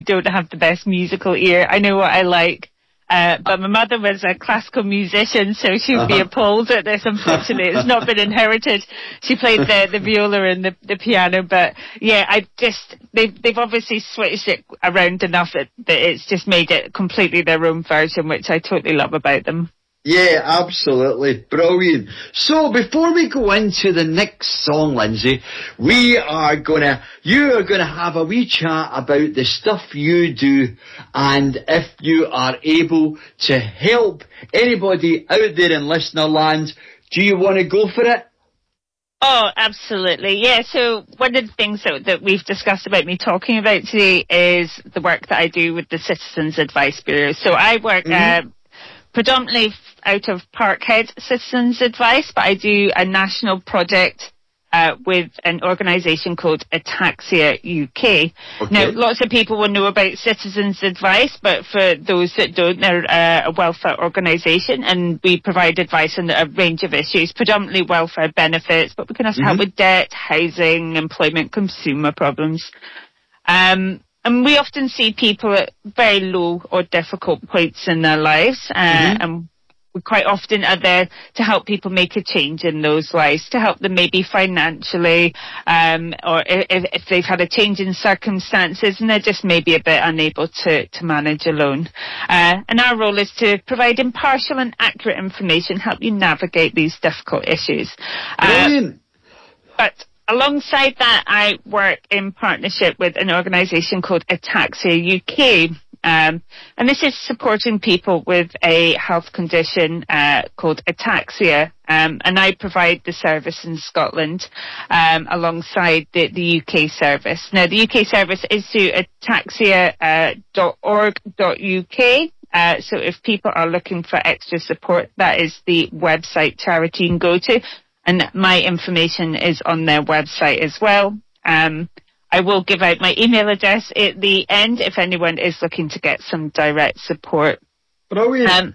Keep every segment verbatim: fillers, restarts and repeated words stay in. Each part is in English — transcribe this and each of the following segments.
don't have the best musical ear. I know what I like. Uh, but my mother was a classical musician, so she would be appalled at this. Unfortunately, it's not been inherited. She played the, the viola and the, the piano, but yeah, I just, they've, they've obviously switched it around enough that, that it's just made it completely their own version, which I totally love about them. Yeah, absolutely. Brilliant. So, before we go into the next song, Lindsay, we are gonna, you are gonna have a wee chat about the stuff you do, and if you are able to help anybody out there in listener land, do you want to go for it? Oh, absolutely. Yeah, so one of the things that, that we've discussed about me talking about today is the work that I do with the Citizens Advice Bureau. So I work, mm-hmm. uh, predominantly out of Parkhead Citizens Advice, but I do a national project uh, with an organisation called Ataxia U K. Okay. Now, lots of people will know about Citizens Advice, but for those that don't, they're uh, a welfare organisation, and we provide advice on a range of issues, predominantly welfare benefits, but we can also mm-hmm. help with debt, housing, employment, consumer problems. Um, And we often see people at very low or difficult points in their lives, uh, mm-hmm. and we quite often are there to help people make a change in those lives, to help them maybe financially, um, or if, if they've had a change in circumstances and they're just maybe a bit unable to, to manage alone. Uh, and our role is to provide impartial and accurate information, help you navigate these difficult issues. Brilliant. Uh, but alongside that, I work in partnership with an organisation called Ataxia U K, um, and this is supporting people with a health condition uh, called ataxia, um, and I provide the service in Scotland um, alongside the, the U K service. Now, the U K service is to ataxia dot org dot U K. Uh, so if people are looking for extra support, that is the website charity you can go to. And my information is on their website as well. Um, I will give out my email address at the end if anyone is looking to get some direct support. Brilliant. Um,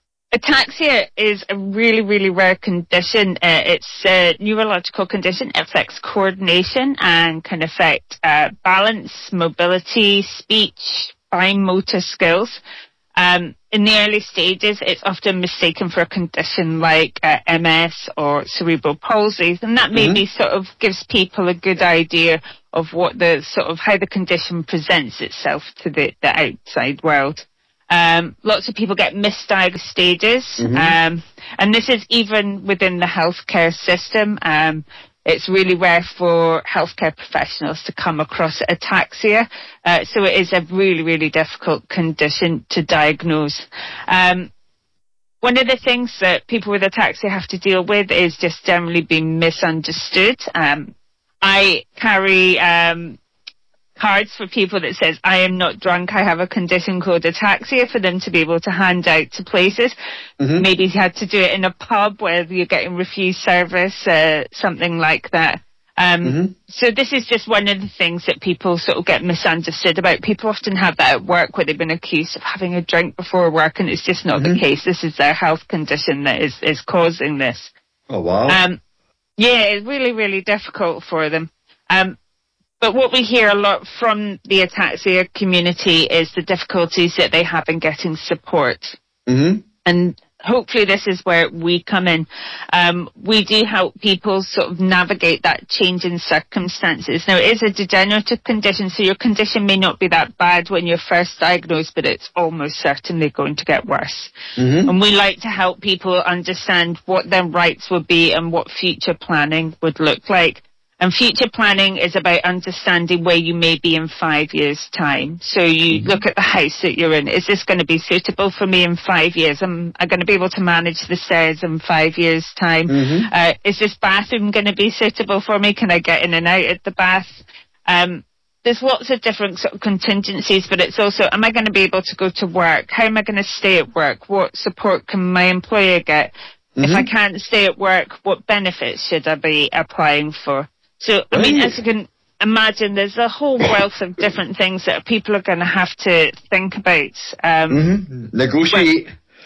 ataxia is a really, really rare condition. Uh, it's a neurological condition. It affects coordination and can affect uh, balance, mobility, speech, fine motor skills. Um, in the early stages, it's often mistaken for a condition like uh, M S or cerebral palsy, and that maybe mm-hmm. sort of gives people a good idea of what the sort of how the condition presents itself to the, the outside world. Um, lots of people get misdiagnosed stages, mm-hmm. um, and this is even within the healthcare system. Um, It's really rare for healthcare professionals to come across ataxia, uh, so it is a really, really difficult condition to diagnose. Um, one of the things that people with ataxia have to deal with is just generally being misunderstood. Um, I carry um, cards for people that says, I am not drunk, I have a condition called ataxia, for them to be able to hand out to places. Mm-hmm. Maybe you had to do it in a pub where you're getting refused service, uh, something like that. Um, mm-hmm. So this is just one of the things that people sort of get misunderstood about. People often have that at work where they've been accused of having a drink before work, and it's just not mm-hmm. the case. This is their health condition that is, is causing this. Oh, wow. Um, yeah, it's really, really difficult for them. Um, But what we hear a lot from the ataxia community is the difficulties that they have in getting support. Mm-hmm. And hopefully this is where we come in. Um, we do help people sort of navigate that change in circumstances. Now, it is a degenerative condition, so your condition may not be that bad when you're first diagnosed, but it's almost certainly going to get worse. Mm-hmm. And we like to help people understand what their rights will be and what future planning would look like. And future planning is about understanding where you may be in five years' time. So you mm-hmm. look at the house that you're in. Is this going to be suitable for me in five years? Am I going to be able to manage the stairs in five years' time? Mm-hmm. Uh, is this bathroom going to be suitable for me? Can I get in and out at the bath? Um, there's lots of different sort of contingencies, but it's also, am I going to be able to go to work? How am I going to stay at work? What support can my employer get? Mm-hmm. If I can't stay at work, what benefits should I be applying for? So, I mean, as you can imagine, there's a whole wealth of different things that people are going to have to think about. Um, mm-hmm. Negotiate.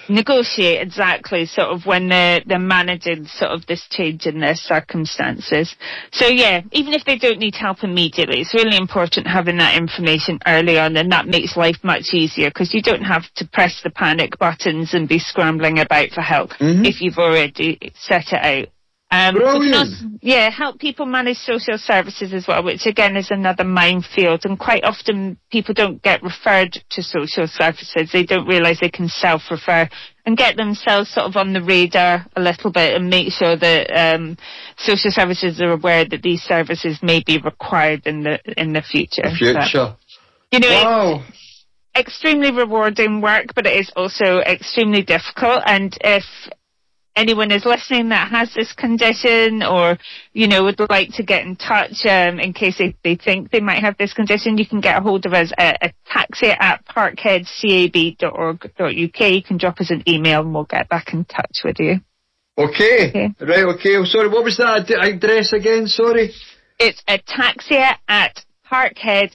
negotiate exactly sort of when they're, they're managing sort of this change in their circumstances. So yeah, even if they don't need help immediately, it's really important having that information early on, and that makes life much easier because you don't have to press the panic buttons and be scrambling about for help mm-hmm. if you've already set it out. Um, we can also, yeah, help people manage social services as well, which again is another minefield. And quite often people don't get referred to social services. They don't realise they can self-refer and get themselves sort of on the radar a little bit and make sure that um, social services are aware that these services may be required in the in the future. The future. But, you know, wow. It's extremely rewarding work, but it is also extremely difficult. And if anyone is listening that has this condition or, you know, would like to get in touch um, in case they, they think they might have this condition, you can get a hold of us at ataxia at parkhead cab dot org dot uk. You can drop us an email and we'll get back in touch with you. Okay. okay. Right, okay. Sorry, what was that ad- address again? Sorry. It's ataxia at parkhead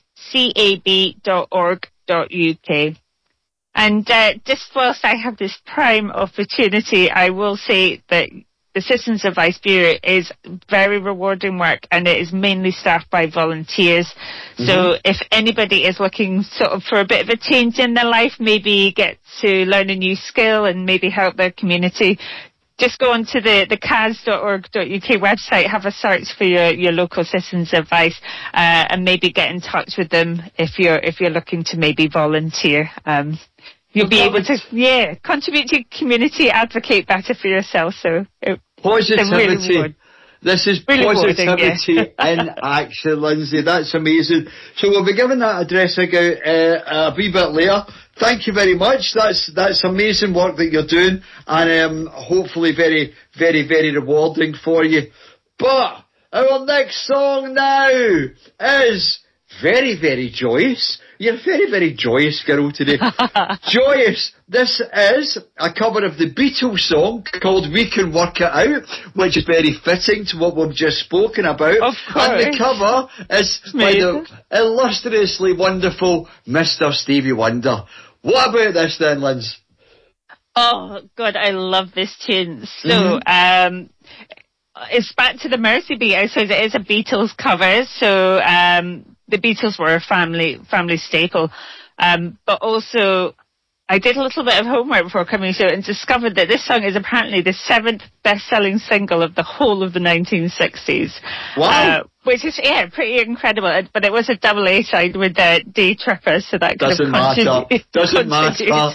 cab dot org dot uk. And uh, just whilst I have this prime opportunity, I will say that the Citizens Advice Bureau is very rewarding work, and it is mainly staffed by volunteers. Mm-hmm. So if anybody is looking sort of for a bit of a change in their life, maybe get to learn a new skill and maybe help their community, just go onto the, the c a s dot org dot uk website, have a search for your, your local Citizens Advice, uh, and maybe get in touch with them if you're if you're looking to maybe volunteer. Um, You'll be able to, yeah, contribute to your community, advocate better for yourself. So it, positivity. Really this is really positivity yeah. in action, Lindsay. That's amazing. So we'll be giving that address again uh, a wee bit later. Thank you very much. That's that's amazing work that you're doing, and um, hopefully very, very, very rewarding for you. But our next song now is very, very joyous. You're a very, very joyous girl today. Joyous. This is a cover of the Beatles song called We Can Work It Out, which is very fitting to what we've just spoken about. Of course. And the cover is by the illustriously wonderful Mister Stevie Wonder. What about this then, Linz? Oh, God, I love this tune. So, Mm-hmm. um... it's back to the Mercy Beat. I suppose it is a Beatles cover. So um, the Beatles were a family family staple. Um, but also, I did a little bit of homework before coming to it and discovered that this song is apparently the seventh best-selling single of the whole of the nineteen sixties. Wow. Uh, which is, yeah, pretty incredible. But it was a double A-side with uh, Day Tripper, so that kind Doesn't of matter. contributed. Doesn't matter.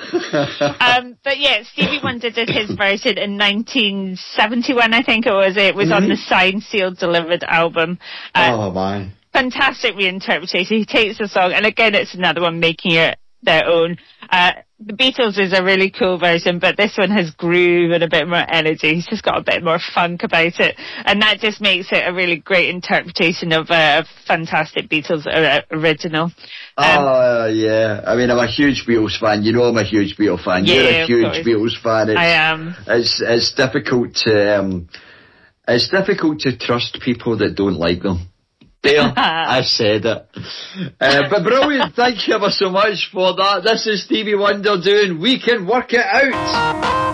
um, but yeah, Stevie Wonder did his version in nineteen seventy-one, I think it was. It was mm-hmm. on the Signed, Sealed, Delivered album. Uh, oh, my. Fantastic reinterpretation. He takes the song, and again, it's another one making it their own. Uh, the Beatles is a really cool version, but this one has groove and a bit more energy. He's just got a bit more funk about it, and that just makes it a really great interpretation of a fantastic Beatles uh, original. Um, oh, yeah. I mean, I'm a huge Beatles fan. You know I'm a huge Beatles fan. Yeah, You're a huge course. Beatles fan. It's, I am. It's, it's difficult to, um, it's difficult to trust people that don't like them. There, I said it. Uh, but brilliant, thank you ever so much for that. This is Stevie Wonder doing We Can Work It Out.